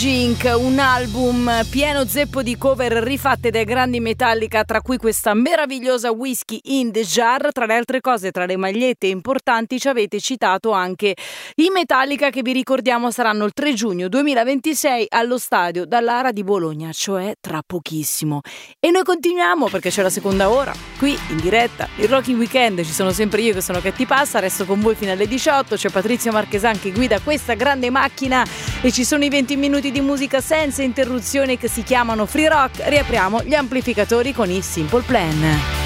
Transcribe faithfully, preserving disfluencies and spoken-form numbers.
Jink, un album pieno zeppo di cover rifatte dai grandi Metallica, tra cui questa meravigliosa Whiskey in the Jar. Tra le altre cose, tra le magliette importanti ci avete citato anche i Metallica, che vi ricordiamo saranno il tre giugno duemilaventisei allo stadio Dallara di Bologna, cioè tra pochissimo. E noi continuiamo perché c'è la seconda ora, qui in diretta, il Rocking Weekend. Ci sono sempre io che sono che ti passa, resto con voi fino alle diciotto, c'è Patrizio Marchesan che guida questa grande macchina e ci sono i venti minuti di musica senza interruzioni che si chiamano Free Rock. Riapriamo gli amplificatori con i Simple Plan.